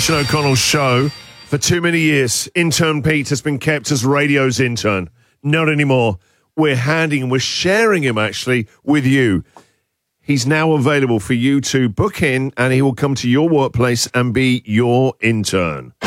Rich and O'Connell's show. For too many years, intern Pete has been kept as radio's intern. Not anymore. We're sharing him actually with you. He's now available for you to book in, and he will come to your workplace and be your intern.